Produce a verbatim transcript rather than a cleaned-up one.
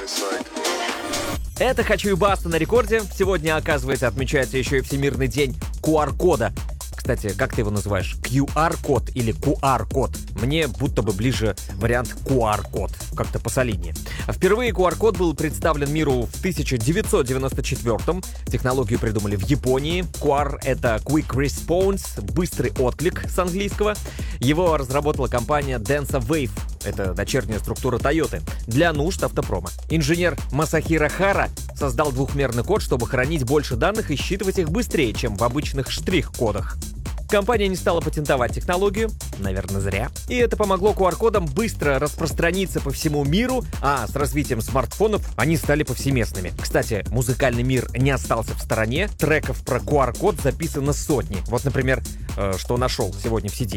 Это «Хочу и баста» на рекорде. Сегодня, оказывается, отмечается еще и Всемирный день ку ар-кода. Кстати, как ты его называешь? кью ар-код или ку ар-код? Мне будто бы ближе вариант ку ар-код, как-то посолиднее. Впервые ку ар-код был представлен миру в тысяча девятьсот девяносто четвёртом. Технологию придумали в Японии. ку ар — это Quick Response, быстрый отклик с английского. Его разработала компания Densa Wave, это дочерняя структура Toyota, для нужд автопрома. Инженер Масахиро Хара создал двухмерный код, чтобы хранить больше данных и считывать их быстрее, чем в обычных штрих-кодах. Компания не стала патентовать технологию, наверное, зря. И это помогло ку ар-кодам быстро распространиться по всему миру, а с развитием смартфонов они стали повсеместными. Кстати, музыкальный мир не остался в стороне, треков про ку ар-код записано сотни. Вот, например, э, что нашел сегодня в сети.